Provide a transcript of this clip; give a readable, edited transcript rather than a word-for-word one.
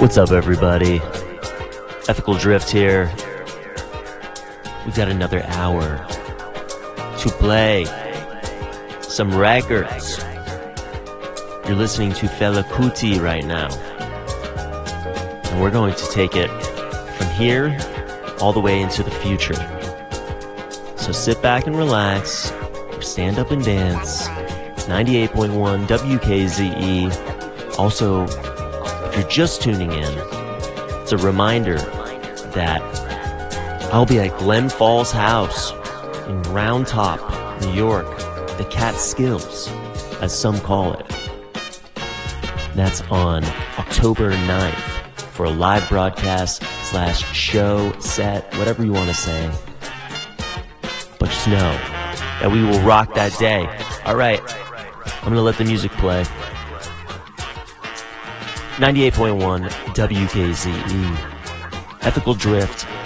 What's up, everybody? Ethical Drift here. We've got another hour to play some records. You're listening to Fela Kuti right now. And we're going to take it from here all the way into the future. So sit back and relax, or stand up and dance. It's 98.1 WKZE. Also, if you're just tuning in, it's a reminder that I'll be at Glen Falls House in Round Top, New York, the Catskills, as some call it. That's on October 9th for a live broadcast / show, set, whatever you want to say. But just know that we will rock that day. Alright, I'm going to let the music play. 98.1 WKZE. Ethical Drift.